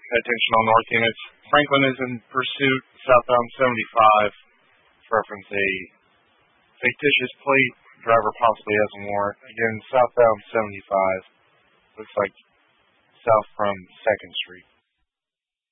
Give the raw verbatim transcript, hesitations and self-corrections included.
attention on north units. Franklin is in pursuit, southbound seventy-five. Reference a fictitious plate. Driver possibly has a warrant. Again, southbound seventy-five. Looks like south from second Street.